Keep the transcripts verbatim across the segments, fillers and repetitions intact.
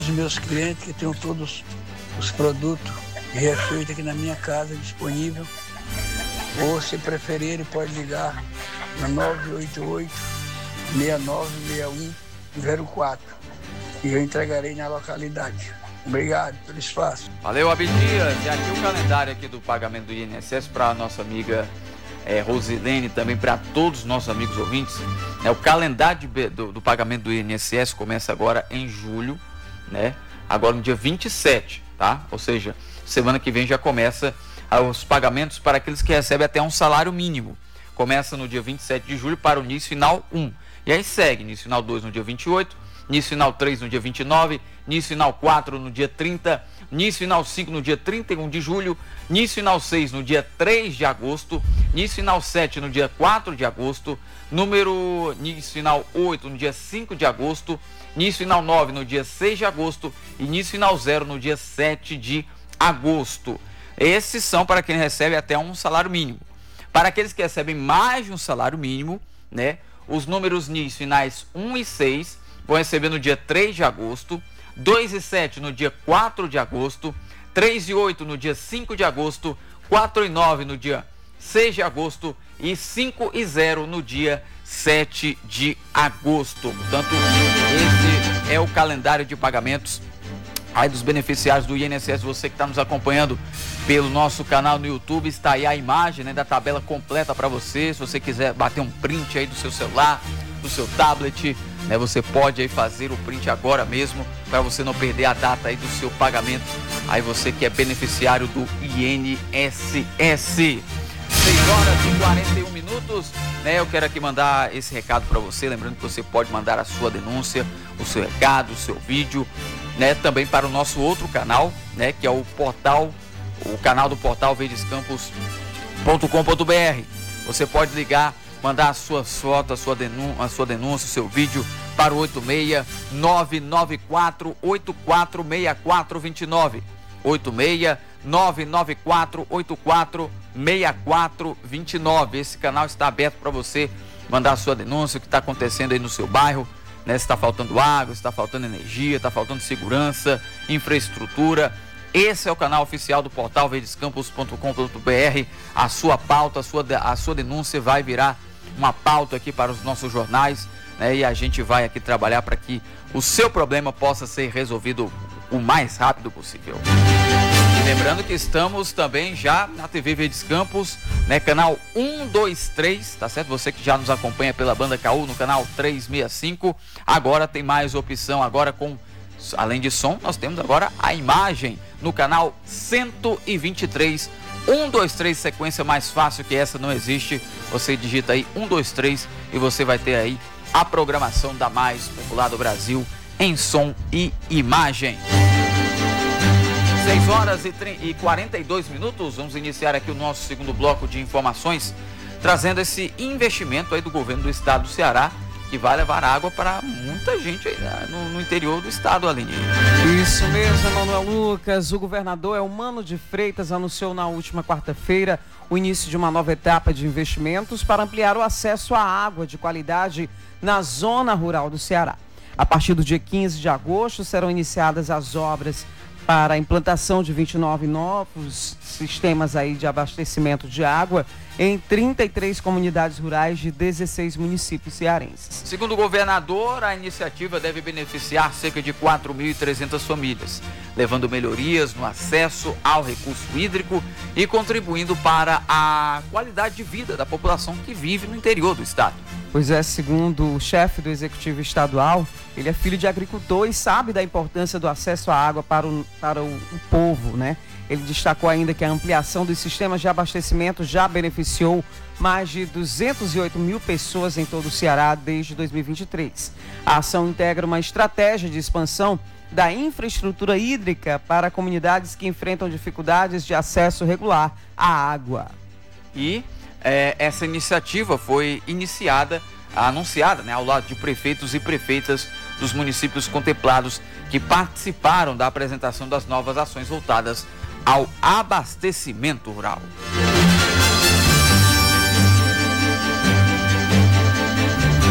os meus clientes que tenham todos os produtos refeitos aqui na minha casa disponível. Ou, se preferir, ele pode ligar no nove oito oito, seis nove seis um, zero quatro e eu entregarei na localidade. Obrigado pelo espaço. Valeu, Abdias. E aqui o calendário aqui do pagamento do I N S S para a nossa amiga é, Rosilene, também para todos os nossos amigos ouvintes. É, o calendário de, do, do pagamento do I N S S começa agora em julho, né? Agora no dia vinte e sete, tá? Ou seja, semana que vem já começa os pagamentos para aqueles que recebem até um salário mínimo. Começa no dia vinte e sete de julho para o N I S Final um. E aí segue N I S Final dois no dia vinte e oito, N I S Final três no dia vinte e nove, N I S Final quatro no dia trinta, N I S Final cinco no dia trinta e um de julho, N I S Final seis no dia três de agosto, N I S Final sete no dia quatro de agosto, número N I S Final oito no dia cinco de agosto, N I S Final nove no dia seis de agosto e N I S Final zero no dia sete de agosto. Esses são para quem recebe até um salário mínimo. Para aqueles que recebem mais de um salário mínimo, né, os números N I S finais um e seis vão receber no dia três de agosto, dois e sete no dia quatro de agosto, três e oito no dia cinco de agosto, quatro e nove no dia seis de agosto e cinco e zero no dia sete de agosto. Portanto, esse é o calendário de pagamentos aí dos beneficiários do I N S S. Você que está nos acompanhando pelo nosso canal no YouTube, está aí a imagem, né, da tabela completa para você. Se você quiser bater um print aí do seu celular, do seu tablet, né, você pode aí fazer o print agora mesmo, para você não perder a data aí do seu pagamento. Aí você que é beneficiário do I N S S. seis horas e quarenta e um minutos, né? Eu quero aqui mandar esse recado para você, lembrando que você pode mandar a sua denúncia, o seu recado, o seu vídeo, né? Também para o nosso outro canal, né? Que é o portal, o canal do portal verdes campos ponto com ponto b r. Você pode ligar, mandar as suas fotos, a sua denúncia, a sua denúncia, o seu vídeo para o oito seis nove nove quatro oito quatro seis quatro dois nove. oito seis nove nove quatro oito quatro seis quatro dois nove. Esse canal está aberto para você mandar a sua denúncia, o que está acontecendo aí no seu bairro, né? Se está faltando água, se está faltando energia, está faltando segurança, infraestrutura. Esse é o canal oficial do portal verdes campos ponto com ponto b r. A sua pauta, a sua, a sua denúncia vai virar uma pauta aqui para os nossos jornais, né? E a gente vai aqui trabalhar para que o seu problema possa ser resolvido o mais rápido possível. E lembrando que estamos também já na T V Verdes Campos, né, canal um dois três, tá certo? Você que já nos acompanha pela banda K U no canal trezentos e sessenta e cinco, agora tem mais opção, agora com, além de som, nós temos agora a imagem no canal cento e vinte e três. um dois três, sequência mais fácil que essa não existe. Você digita aí um dois três e você vai ter aí a programação da mais popular do Brasil em som e imagem. seis horas e quarenta e dois minutos, vamos iniciar aqui o nosso segundo bloco de informações, trazendo esse investimento aí do governo do estado do Ceará, que vai levar água para muita gente aí no, no interior do estado, Aline. Isso mesmo, Emanuel Lucas. O governador Eumano de Freitas anunciou na última quarta-feira o início de uma nova etapa de investimentos para ampliar o acesso à água de qualidade na zona rural do Ceará. A partir do dia quinze de agosto serão iniciadas as obras para a implantação de vinte e nove novos sistemas aí de abastecimento de água em trinta e três comunidades rurais de dezesseis municípios cearenses. Segundo o governador, a iniciativa deve beneficiar cerca de quatro mil e trezentas famílias, levando melhorias no acesso ao recurso hídrico e contribuindo para a qualidade de vida da população que vive no interior do estado. Pois é, segundo o chefe do Executivo Estadual, ele é filho de agricultor e sabe da importância do acesso à água para o, para o, o povo, né? Ele destacou ainda que a ampliação dos sistemas de abastecimento já beneficiou mais de duzentas e oito mil pessoas em todo o Ceará desde dois mil e vinte e três. A ação integra uma estratégia de expansão da infraestrutura hídrica para comunidades que enfrentam dificuldades de acesso regular à água. E é, essa iniciativa foi iniciada, anunciada, né, ao lado de prefeitos e prefeitas dos municípios contemplados que participaram da apresentação das novas ações voltadas ao abastecimento rural. Um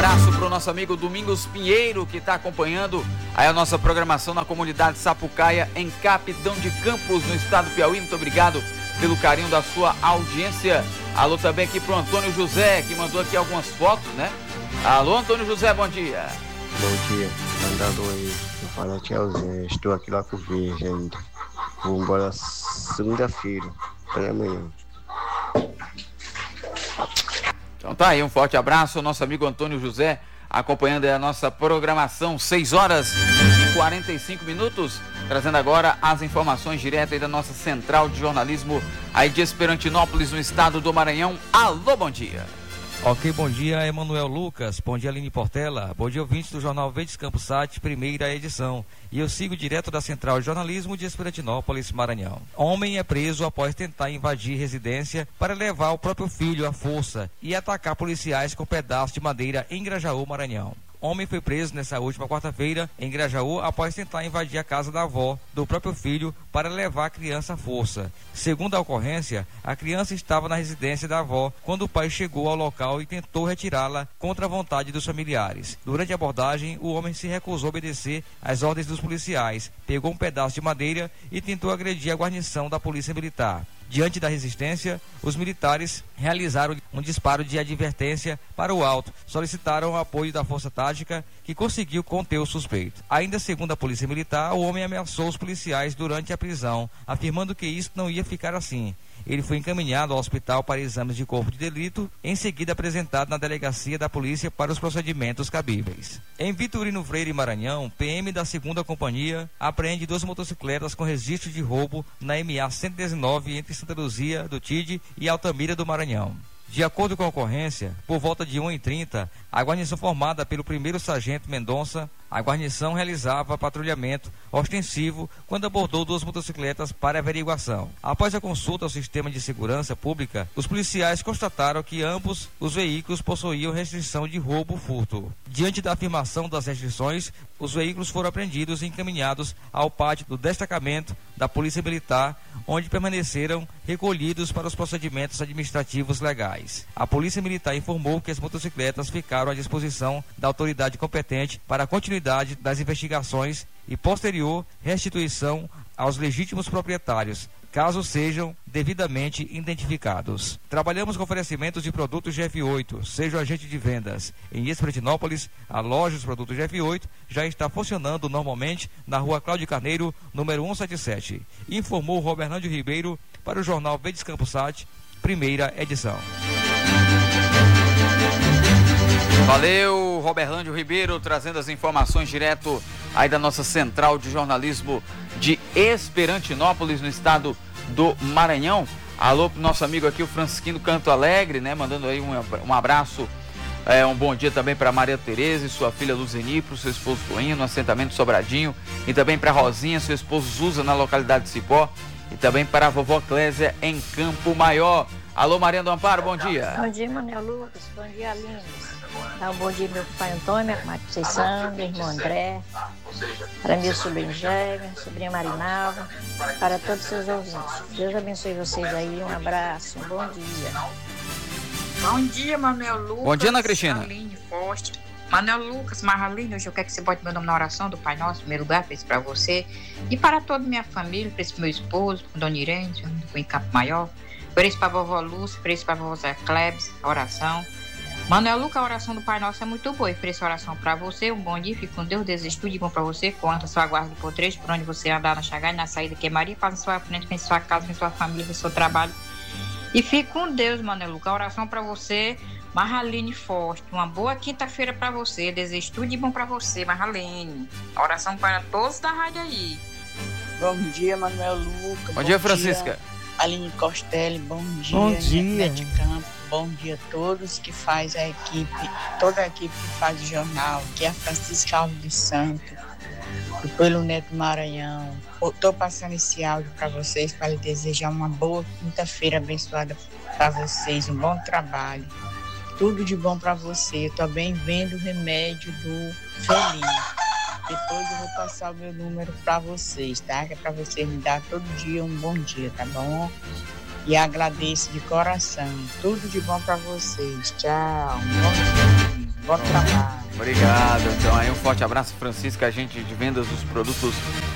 abraço para o nosso amigo Domingos Pinheiro, que está acompanhando aí a nossa programação na comunidade Sapucaia, em Capitão de Campos, no estado do Piauí. Muito obrigado pelo carinho da sua audiência. Alô também aqui pro Antônio José, que mandou aqui algumas fotos, né? Alô, Antônio José, bom dia. Bom dia, mandado aí. Eu falo aqui é o Zé, estou aqui lá com o Verde ainda. Vou embora segunda-feira, até amanhã. Então tá aí, um forte abraço ao nosso amigo Antônio José, acompanhando a nossa programação, seis horas e quarenta e cinco minutos, trazendo agora as informações direto aí da nossa central de jornalismo aí de Esperantinópolis, no estado do Maranhão. Alô, bom dia. Ok, bom dia, Emanuel Lucas, bom dia, Aline Portela, bom dia, ouvintes do Jornal Verdes Campos Sat, primeira edição. E eu sigo direto da Central de Jornalismo de Esperantinópolis, Maranhão. Homem é preso após tentar invadir residência para levar o próprio filho à força e atacar policiais com pedaço de madeira em Grajaú, Maranhão. Homem foi preso nessa última quarta-feira em Grajaú após tentar invadir a casa da avó do próprio filho para levar a criança à força. Segundo a ocorrência, a criança estava na residência da avó quando o pai chegou ao local e tentou retirá-la contra a vontade dos familiares. Durante a abordagem, o homem se recusou a obedecer às ordens dos policiais, pegou um pedaço de madeira e tentou agredir a guarnição da Polícia Militar. Diante da resistência, os militares realizaram um disparo de advertência para o alto, solicitaram o apoio da Força Tática, que conseguiu conter o suspeito. Ainda segundo a Polícia Militar, o homem ameaçou os policiais durante a prisão, afirmando que isso não ia ficar assim. Ele foi encaminhado ao hospital para exames de corpo de delito, em seguida apresentado na delegacia da polícia para os procedimentos cabíveis. Em Vitorino Freire, Maranhão, P M da segunda Companhia apreende duas motocicletas com registro de roubo na M A cento e dezenove entre Santa Luzia do Tide e Altamira do Maranhão. De acordo com a ocorrência, por volta de uma e trinta, a guarnição formada pelo primeiro sargento Mendonça, a guarnição realizava patrulhamento ostensivo quando abordou duas motocicletas para averiguação. Após a consulta ao sistema de segurança pública, os policiais constataram que ambos os veículos possuíam restrição de roubo-furto. Diante da afirmação das restrições, os veículos foram apreendidos e encaminhados ao pátio do destacamento da Polícia Militar, onde permaneceram recolhidos para os procedimentos administrativos legais. A Polícia Militar informou que as motocicletas ficaram à disposição da autoridade competente para a continuidade das investigações e posterior restituição aos legítimos proprietários, caso sejam devidamente identificados. Trabalhamos com oferecimentos de produtos G F oito, seja o agente de vendas. Em Esperantinópolis, a loja dos produtos G F oito já está funcionando normalmente na rua Cláudio Carneiro, número cento e setenta e sete. Informou Robernândio Ribeiro para o Jornal Verdes Campos Sat, primeira edição. Valeu, Roberlândio Ribeiro, trazendo as informações direto aí da nossa central de jornalismo de Esperantinópolis, no estado do Maranhão. Alô pro nosso amigo aqui, o Francisquinho Canto Alegre, né? Mandando aí um, um abraço, é, um bom dia também para Maria Tereza e sua filha Luzeni, pro seu esposo Toinho, no assentamento Sobradinho, e também para Rosinha, seu esposo Zuza, na localidade de Cipó, e também para a vovó Clésia, em Campo Maior. Alô, Maria do Amparo, bom dia. Bom dia, Manuel Lucas, bom dia, Aline. Dá um bom dia, meu pai Antônio, minha comadre Conceição, meu irmão André, para meu sobrinho Jébio, sobrinha Marinalva, para todos os seus ouvintes. Deus abençoe vocês aí, um abraço, um bom dia. Bom dia, Manuel Lucas. Bom dia, Ana Cristina. Aline Forte. Manuel Lucas, Marraline, hoje eu quero que você bote meu nome na oração do Pai Nosso, em primeiro lugar, para isso para você, e para toda a minha família, para esse meu esposo, com Dona Irene, que em Campo Maior, por isso para a vovó Lúcia, por isso para a vovó Zé Klebs, a oração. Manuel Lucas, a oração do Pai Nosso é muito boa. E por essa oração para você, um bom dia, fique com Deus, desejo tudo de bom para você, quanto a sua guarda de potrejo, por onde você andar na chegada e na saída, que é Maria, paz na sua frente, em sua casa, em sua família, em seu trabalho. E fique com Deus, Manuel Lucas, a oração para você, Marraline Forte. Uma boa quinta-feira para você, desejo tudo de bom para você, Marraline. A oração para todos da rádio aí. Bom dia, Manuel Lucas. Bom, bom dia, Francisca. Dia, Aline Costelli, bom dia. Bom dia. De Campo, bom dia a todos que faz a equipe, toda a equipe que faz o jornal, que é a Francisca Alves dos Santos, do Pelo Neto Maranhão. Estou passando esse áudio para vocês para lhe desejar uma boa quinta-feira abençoada para vocês, um bom trabalho. Tudo de bom para você. Estou bem vendo o remédio do Feliz. Depois eu vou passar o meu número para vocês, tá? Que é para vocês me dar todo dia um bom dia, tá bom? E agradeço de coração. Tudo de bom para vocês. Tchau. Um bom dia. Bom trabalho. Obrigado. Então aí um forte abraço, Francisca, agente de vendas dos produtos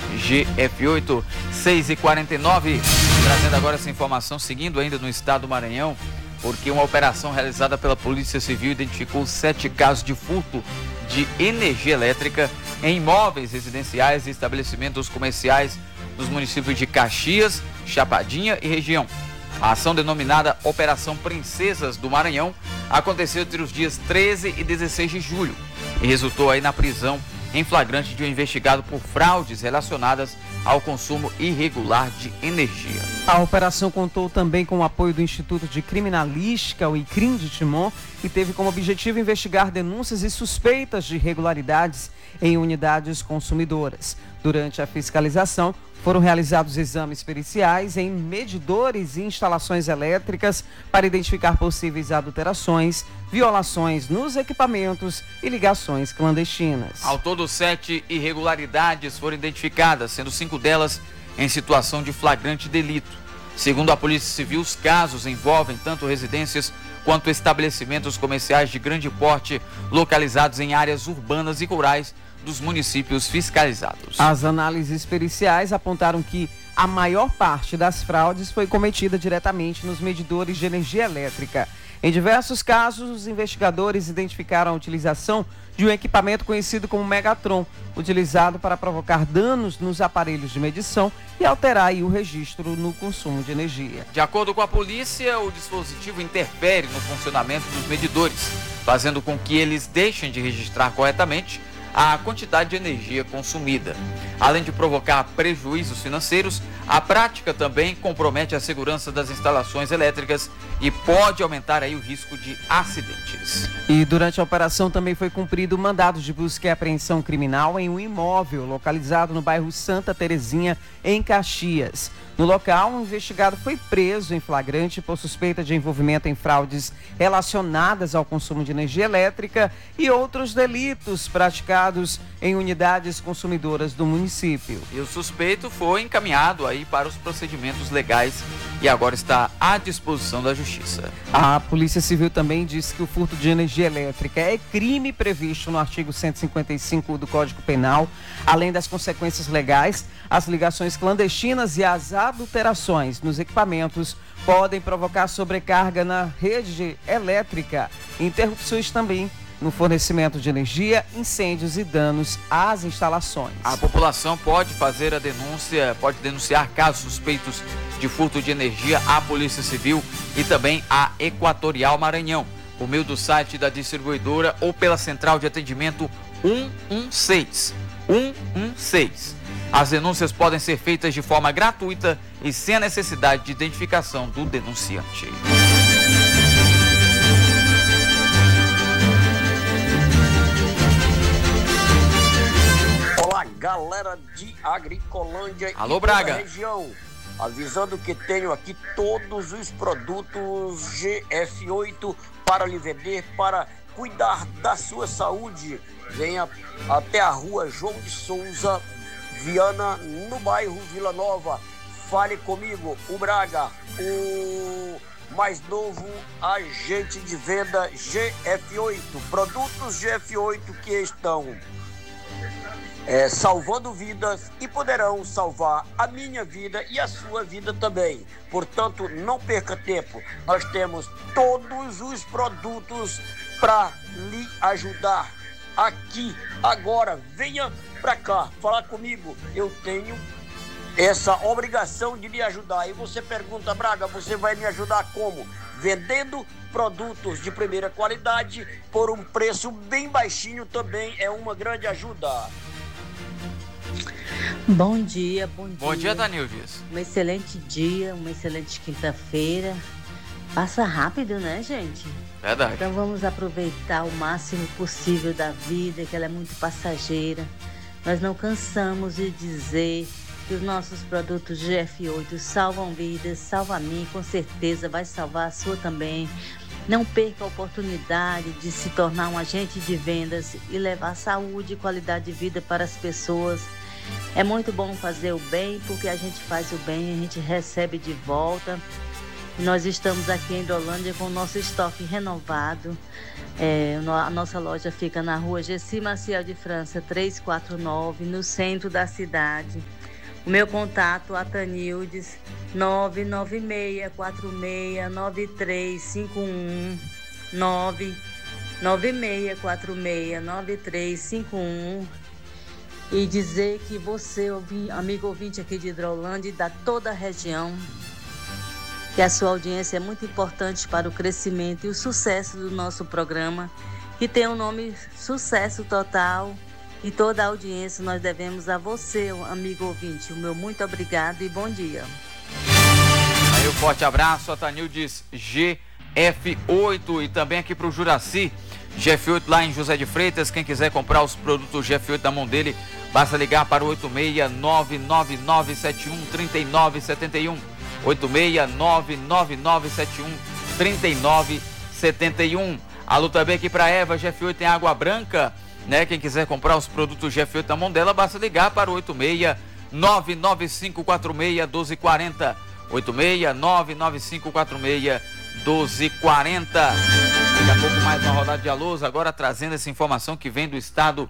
G F oito, seis e quarenta e nove. Trazendo agora essa informação, seguindo ainda no estado do Maranhão, porque uma operação realizada pela Polícia Civil identificou sete casos de furto de energia elétrica em imóveis residenciais e estabelecimentos comerciais nos municípios de Caxias, Chapadinha e região. A ação, denominada Operação Princesas do Maranhão, aconteceu entre os dias treze e dezesseis de julho e resultou aí na prisão em flagrante de um investigado por fraudes relacionadas ao consumo irregular de energia. A operação contou também com o apoio do Instituto de Criminalística, o ICRIM de Timon, e teve como objetivo investigar denúncias e suspeitas de irregularidades em unidades consumidoras. Durante a fiscalização, foram realizados exames periciais em medidores e instalações elétricas para identificar possíveis adulterações, violações nos equipamentos e ligações clandestinas. Ao todo, sete irregularidades foram identificadas, sendo cinco delas em situação de flagrante delito. Segundo a Polícia Civil, os casos envolvem tanto residências quanto estabelecimentos comerciais de grande porte localizados em áreas urbanas e rurais dos municípios fiscalizados. As análises periciais apontaram que a maior parte das fraudes foi cometida diretamente nos medidores de energia elétrica. Em diversos casos, os investigadores identificaram a utilização de um equipamento conhecido como Megatron, utilizado para provocar danos nos aparelhos de medição e alterar aí o registro no consumo de energia. De acordo com a polícia, o dispositivo interfere no funcionamento dos medidores, fazendo com que eles deixem de registrar corretamente a quantidade de energia consumida. Além de provocar prejuízos financeiros, a prática também compromete a segurança das instalações elétricas e pode aumentar aí o risco de acidentes. E durante a operação também foi cumprido o mandado de busca e apreensão criminal em um imóvel localizado no bairro Santa Terezinha, em Caxias. No local, um investigado foi preso em flagrante por suspeita de envolvimento em fraudes relacionadas ao consumo de energia elétrica e outros delitos praticados em unidades consumidoras do município. E o suspeito foi encaminhado aí para os procedimentos legais e agora está à disposição da Justiça. A Polícia Civil também disse que o furto de energia elétrica é crime previsto no artigo cento e cinquenta e cinco do Código Penal. Além das consequências legais, as ligações clandestinas e as adulterações nos equipamentos podem provocar sobrecarga na rede elétrica, interrupções também no fornecimento de energia, incêndios e danos às instalações. A população pode fazer a denúncia, pode denunciar casos suspeitos de furto de energia à Polícia Civil e também à Equatorial Maranhão, por meio do site da distribuidora ou pela central de atendimento um um seis. um um seis. As denúncias podem ser feitas de forma gratuita e sem a necessidade de identificação do denunciante. Olá, galera de Agricolândia. Alô, e Braga. Região, avisando que tenho aqui todos os produtos G F oito para lhe vender, para cuidar da sua saúde. Venha até a rua João de Souza, Viana, no bairro Vila Nova. Fale comigo, o Braga, o mais novo agente de venda G F oito. Produtos G F oito que estão é, salvando vidas e poderão salvar a minha vida e a sua vida também. Portanto, não perca tempo. Nós temos todos os produtos para lhe ajudar. Aqui, agora, venha para cá, falar comigo. Eu tenho essa obrigação de lhe ajudar. E você pergunta, Braga, você vai me ajudar como? Vendendo produtos de primeira qualidade por um preço bem baixinho também é uma grande ajuda. Bom dia, bom dia. Bom dia, Danil Dias. Um excelente dia, uma excelente quinta-feira. Passa rápido, né, gente? Verdade. Então vamos aproveitar o máximo possível da vida, que ela é muito passageira. Nós não cansamos de dizer que os nossos produtos G F oito salvam vidas, salva a mim, com certeza vai salvar a sua também. Não perca a oportunidade de se tornar um agente de vendas e levar saúde e qualidade de vida para as pessoas. É muito bom fazer o bem, porque a gente faz o bem e a gente recebe de volta. Nós estamos aqui em Hidrolândia com o nosso estoque renovado. É, a nossa loja fica na rua Gessi Maciel de França, trezentos e quarenta e nove, no centro da cidade. O meu contato, a Tanildes, nove nove seis quatro seis nove três cinco um, nove nove seis quatro seis nove três cinco um. E dizer que você, amigo ouvinte aqui de Hidrolândia e da toda a região, que a sua audiência é muito importante para o crescimento e o sucesso do nosso programa, que tem o nome Sucesso Total, e toda a audiência nós devemos a você, amigo ouvinte. O meu muito obrigado e bom dia. Aí um forte abraço a Tanildes G F oito e também aqui para o Juraci, G F oito lá em José de Freitas. Quem quiser comprar os produtos G F oito na mão dele, basta ligar para o oito seis nove nove nove sete um três nove sete um. oito seis nove nove nove sete um três nove sete um. Alô também aqui para Eva, G F oito em Água Branca, né? Quem quiser comprar os produtos G F oito na mão dela, basta ligar para o oito seis nove nove cinco quatro seis um dois quatro zero. oito seis nove nove cinco quatro seis um dois quatro zero. Daqui a pouco mais uma rodada de alôs, agora trazendo essa informação que vem do estado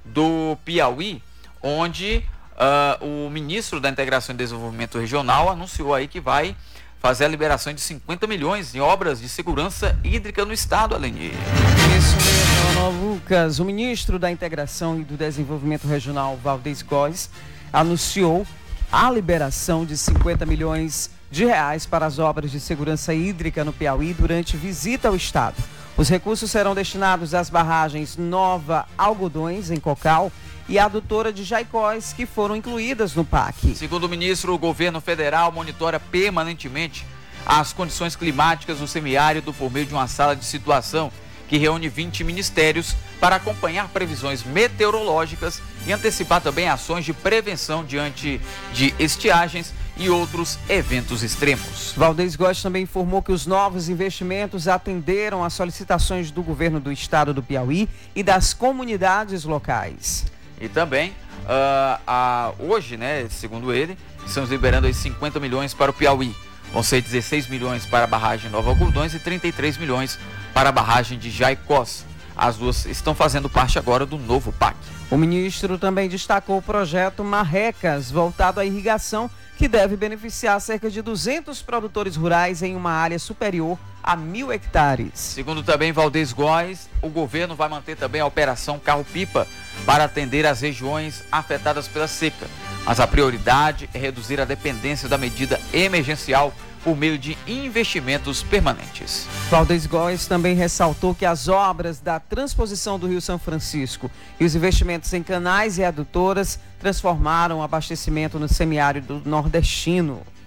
do Piauí, onde Uh, o ministro da Integração e Desenvolvimento Regional anunciou aí que vai fazer a liberação de cinquenta milhões em obras de segurança hídrica no estado, Alenir. Isso mesmo, Ana Lucas. O ministro da Integração e do Desenvolvimento Regional, Valdez Góes, anunciou a liberação de cinquenta milhões de reais para as obras de segurança hídrica no Piauí durante visita ao estado. Os recursos serão destinados às barragens Nova Algodões, em Cocal, e a adutora de Jaicós, que foram incluídas no P A C. Segundo o ministro, o governo federal monitora permanentemente as condições climáticas no semiárido por meio de uma sala de situação que reúne vinte ministérios para acompanhar previsões meteorológicas e antecipar também ações de prevenção diante de estiagens e outros eventos extremos. Valdez Góes também informou que os novos investimentos atenderam às solicitações do governo do estado do Piauí e das comunidades locais. E também, uh, a, hoje, né, segundo ele, estamos liberando aí cinquenta milhões para o Piauí. Vão ser dezesseis milhões para a barragem Nova Algodões e trinta e três milhões para a barragem de Jaicós. As duas estão fazendo parte agora do novo P A C. O ministro também destacou o projeto Marrecas, voltado à irrigação, que deve beneficiar cerca de duzentos produtores rurais em uma área superior a mil hectares. Segundo também Valdez Góes, o governo vai manter também a operação Carro-Pipa para atender as regiões afetadas pela seca. Mas a prioridade é reduzir a dependência da medida emergencial por meio de investimentos permanentes. Valdez Góes também ressaltou que as obras da transposição do Rio São Francisco e os investimentos em canais e adutoras transformaram o abastecimento no semiárido nordestino.